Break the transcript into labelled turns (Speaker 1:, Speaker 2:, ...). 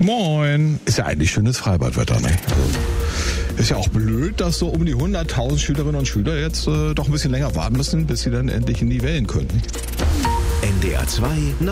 Speaker 1: Moin. Ist ja eigentlich schönes Freibadwetter, ne? Ist ja auch blöd, dass so um die 100.000 Schülerinnen und Schüler jetzt doch ein bisschen länger warten müssen, bis sie dann endlich in die Wellen können.
Speaker 2: NDR 2